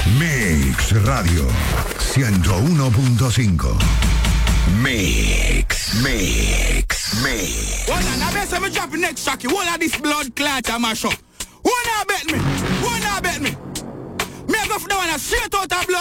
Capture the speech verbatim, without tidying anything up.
Mix Radio ciento uno punto cinco. Mix, mix, mix. Hold on, I bet me drop the next track. You wanna this blood clot and mash up. Who not bet me? Who not bet me? Me go for the one straight out of blood.